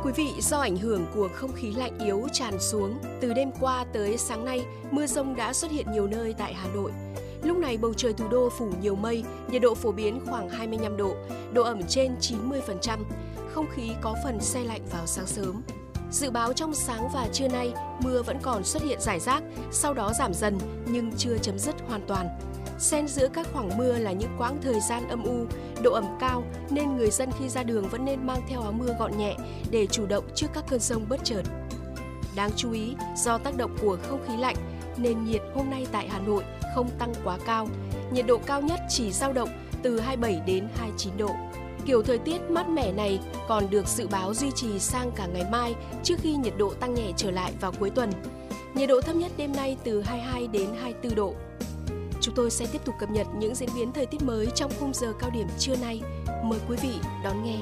quý vị, do ảnh hưởng của không khí lạnh yếu tràn xuống, từ đêm qua tới sáng nay, mưa dông đã xuất hiện nhiều nơi tại Hà Nội. Lúc này bầu trời thủ đô phủ nhiều mây, nhiệt độ phổ biến khoảng 25 độ, độ ẩm trên 90%, không khí có phần se lạnh vào sáng sớm. Dự báo trong sáng và trưa nay, mưa vẫn còn xuất hiện rải rác, sau đó giảm dần nhưng chưa chấm dứt hoàn toàn. Xen giữa các khoảng mưa là những quãng thời gian âm u, độ ẩm cao nên người dân khi ra đường vẫn nên mang theo áo mưa gọn nhẹ để chủ động trước các cơn dông bất chợt. Đáng chú ý, do tác động của không khí lạnh, nền nhiệt hôm nay tại Hà Nội không tăng quá cao, nhiệt độ cao nhất chỉ dao động từ 27 đến 29 độ. Kiểu thời tiết mát mẻ này còn được dự báo duy trì sang cả ngày mai trước khi nhiệt độ tăng nhẹ trở lại vào cuối tuần. Nhiệt độ thấp nhất đêm nay từ 22 đến 24 độ. Chúng tôi sẽ tiếp tục cập nhật những diễn biến thời tiết mới trong khung giờ cao điểm trưa nay. Mời quý vị đón nghe.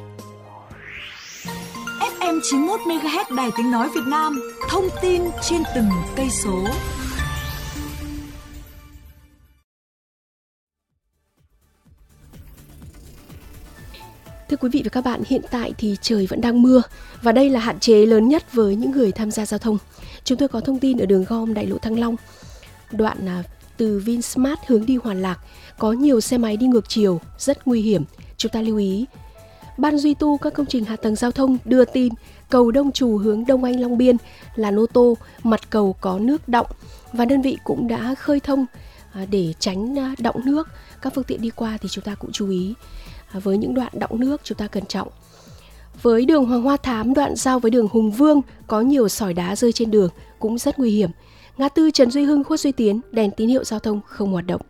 FM 91 MHz Đài Tiếng nói Việt Nam, thông tin trên từng cây số. Thưa quý vị và các bạn, hiện tại thì trời vẫn đang mưa và đây là hạn chế lớn nhất với những người tham gia giao thông. Chúng tôi có thông tin ở đường gom đại lộ Thăng Long, đoạn từ Vinsmart hướng đi Hoàn Lạc, có nhiều xe máy đi ngược chiều, rất nguy hiểm. Chúng ta lưu ý. Ban duy tu các công trình hạ tầng giao thông đưa tin cầu Đông Trù hướng Đông Anh Long Biên, làn ô tô, mặt cầu có nước đọng và đơn vị cũng đã khơi thông để tránh đọng nước. Các phương tiện đi qua thì chúng ta cũng chú ý. Với những đoạn đọng nước chúng ta cẩn trọng. Với đường Hoàng Hoa Thám, đoạn giao với đường Hùng Vương có nhiều sỏi đá rơi trên đường cũng rất nguy hiểm. Ngã tư Trần Duy Hưng, Khuất Duy Tiến, đèn tín hiệu giao thông không hoạt động.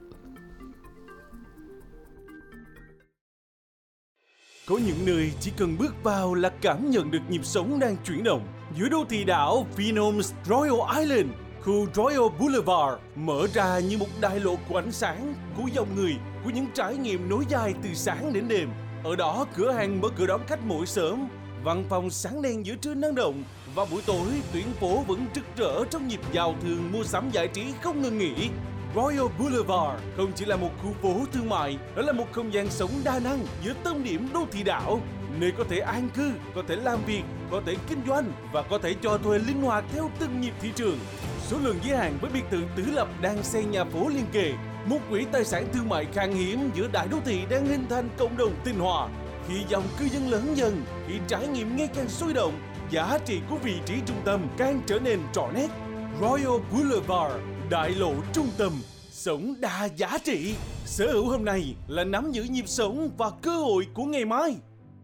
Có những nơi chỉ cần bước vào là cảm nhận được nhịp sống đang chuyển động. Giữa đô thị đảo Phnom Royal Island, khu Royal Boulevard mở ra như một đại lộ của ánh sáng, của dòng người, của những trải nghiệm nối dài từ sáng đến đêm. Ở đó, cửa hàng mở cửa đón khách mỗi sớm, văn phòng sáng đèn giữa trưa năng động và buổi tối tuyến phố vẫn rực rỡ trong nhịp giao thương mua sắm giải trí không ngừng nghỉ. Royal Boulevard không chỉ là một khu phố thương mại, đó là một không gian sống đa năng giữa tâm điểm đô thị đảo, nơi có thể an cư, có thể làm việc, có thể kinh doanh và có thể cho thuê linh hoạt theo từng nhịp thị trường. Số lượng giới hạn với biệt thự tứ lập đang xây nhà phố liên kề, một quỹ tài sản thương mại khan hiếm giữa đại đô thị đang hình thành cộng đồng tinh hòa. Khi dòng cư dân lớn dần, khi trải nghiệm ngày càng sôi động, giá trị của vị trí trung tâm càng trở nên rõ nét. Royal Boulevard, đại lộ trung tâm, sống đa giá trị. Sở hữu hôm nay là nắm giữ nhịp sống và cơ hội của ngày mai.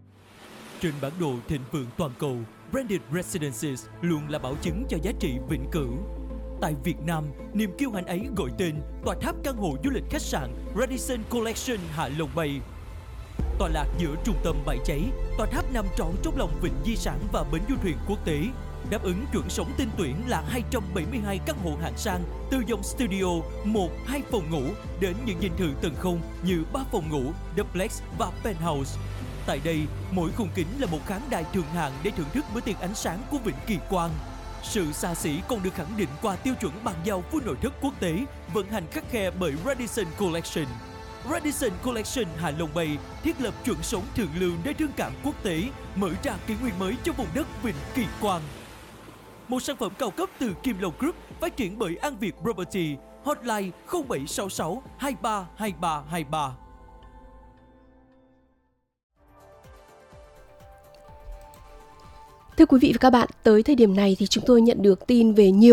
Trên bản đồ thịnh vượng toàn cầu, Branded Residences luôn là bảo chứng cho giá trị vĩnh cửu. Tại Việt Nam, niềm kiêu hãnh ấy gọi tên tòa tháp căn hộ du lịch khách sạn Radisson Collection Hạ Long Bay. Tọa lạc giữa trung tâm Bãi Cháy, tòa tháp nằm trọn trong lòng vịnh di sản và bến du thuyền quốc tế, đáp ứng chuẩn sống tinh tuyển là 272 căn hộ hạng sang từ dòng studio 1-2 phòng ngủ đến những dinh thự tầng không như 3 phòng ngủ, duplex và penthouse. Tại đây, mỗi khung kính là một khán đài thượng hạng để thưởng thức bữa tiệc ánh sáng của vịnh Kỳ Quan. Sự xa xỉ còn được khẳng định qua tiêu chuẩn bàn giao khu nội thất quốc tế, vận hành khắt khe bởi Radisson Collection. Radisson Collection Hạ Long Bay thiết lập chuẩn sống thượng lưu nơi thương cảm quốc tế, mở ra kỷ nguyên mới cho vùng đất vịnh Kỳ Quan. Một sản phẩm cao cấp từ Kim Long Group, phát triển bởi An Việt Property, hotline 0766 23 23 23. Thưa quý vị và các bạn, tới thời điểm này thì chúng tôi nhận được tin về nhiều